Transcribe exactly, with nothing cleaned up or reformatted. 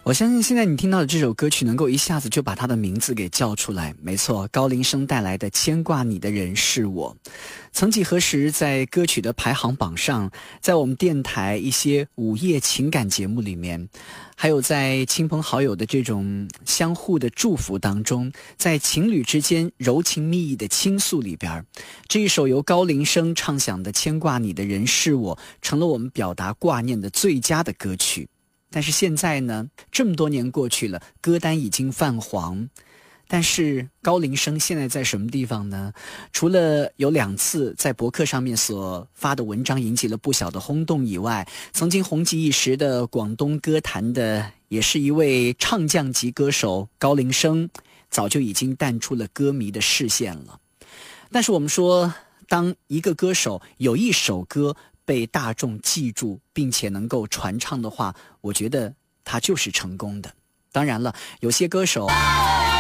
我相信现在你听到的这首歌曲能够一下子就把他的名字给叫出来。没错，高林生带来的牵挂你的人是我。曾几何时，在歌曲的排行榜上，在我们电台一些午夜情感节目里面，还有在亲朋好友的这种相互的祝福当中，在情侣之间柔情蜜意的倾诉里边，这一首由高林生唱响的牵挂你的人是我，成了我们表达挂念的最佳的歌曲。但是现在呢，这么多年过去了，歌单已经泛黄。但是高林生现在在什么地方呢？除了有两次在博客上面所发的文章引起了不小的轰动以外，曾经红极一时的广东歌坛的也是一位唱将级歌手高林生，早就已经淡出了歌迷的视线了。但是我们说，当一个歌手有一首歌被大众记住并且能够传唱的话，我觉得他就是成功的。当然了，有些歌手